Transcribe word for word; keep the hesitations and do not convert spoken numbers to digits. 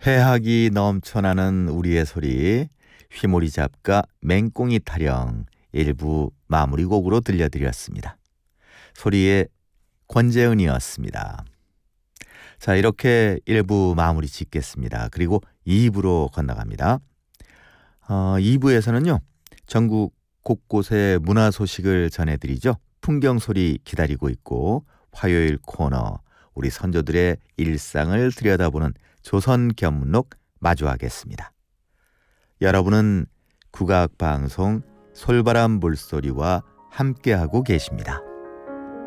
새학이 넘쳐나는 우리의 소리, 휘모리 잡가 맹꽁이 타령 일부 마무리곡으로 들려드렸습니다. 소리의 권재은이었습니다. 자, 이렇게 일 부 마무리 짓겠습니다. 그리고 이 부로 건너갑니다. 어, 이 부에서는요, 전국 곳곳의 문화 소식을 전해드리죠. 풍경소리 기다리고 있고, 화요일 코너, 우리 선조들의 일상을 들여다보는 조선견문록 마주하겠습니다. 여러분은 국악방송 솔바람 물소리와 함께하고 계십니다.